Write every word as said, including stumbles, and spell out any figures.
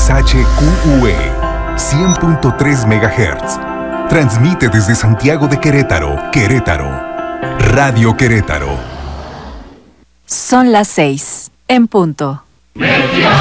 X H Q U E, cien punto tres megahertz. Transmite desde Santiago de Querétaro, Querétaro. Radio Querétaro. Son las seis, en punto.